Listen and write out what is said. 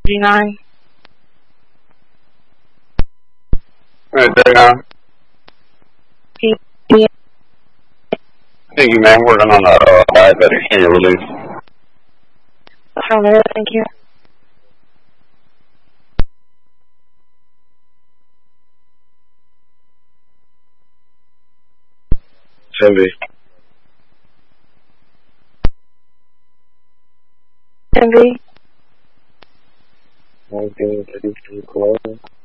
39. Alright, 39. Yeah. Thank you, man. Working on the diabetic senior release. Affirmative, thank you. Heavy. MV. 1932 close.